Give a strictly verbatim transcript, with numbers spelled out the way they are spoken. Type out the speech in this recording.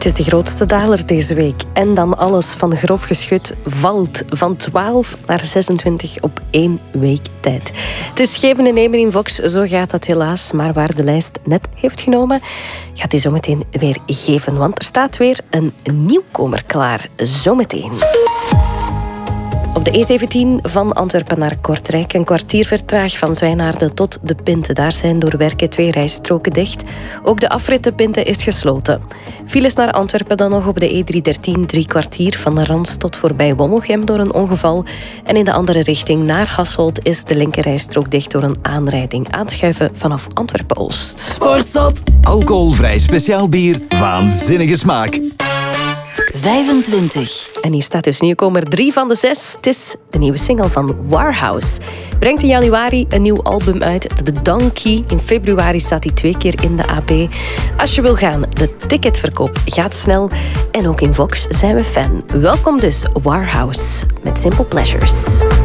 Het is de grootste daler deze week. En dan alles van grof geschut valt van twaalf naar zesentwintig op één week tijd. Het is geven en nemen in Vox, zo gaat dat helaas. Maar waar de lijst net heeft genomen, gaat hij zometeen weer geven. Want er staat weer een nieuwkomer klaar. Zometeen. Op de E zeventien van Antwerpen naar Kortrijk. Een kwartier vertraag van Zwijnaarden tot De Pinte. Daar zijn door werken twee rijstroken dicht. Ook de afrit De Pinte is gesloten. Files naar Antwerpen dan nog op de E driehonderddertien. Drie kwartier van de Rans tot voorbij Wommelgem door een ongeval. En in de andere richting naar Hasselt is de linkerrijstrook dicht door een aanrijding. Aanschuiven vanaf Antwerpen-Oost. Sportzot. Alcoholvrij speciaal bier. Waanzinnige smaak. vijfentwintig. En hier staat dus nieuwkomer drie van de zes. Het is de nieuwe single van Warhouse. Brengt in januari een nieuw album uit, The Donkey. In februari staat hij twee keer in de A P. Als je wil gaan, de ticketverkoop gaat snel. En ook in Vox zijn we fan. Welkom dus, Warhouse, met Simple Pleasures.